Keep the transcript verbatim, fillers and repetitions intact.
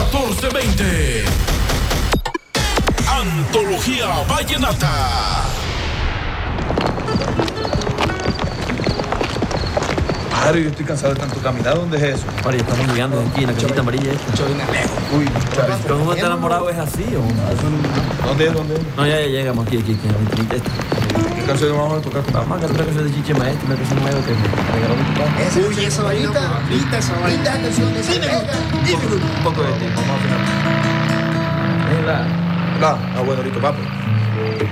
catorce veinte. Antología Vallenata. Padre, yo estoy cansado de tanto caminar. ¿Dónde es eso? Padre, estamos llegando aquí en la casita amarilla esta. Uy, ¿Pero cómo está enamorado es así o no? ¿Dónde es? ¿Dónde es? No, ya, ya llegamos aquí, aquí, aquí, en la ventanita esta. ¿Qué canción vamos a tocar? Vamos a cantar la canción de Chiche Maestro, una canción nueva que me regaló mi papá. Uy, esa vainita, linda esa vaina. Linda canción de esa Un poco de ti, vamos a afinar. Es la... Ah, ah, bueno, listo, papi.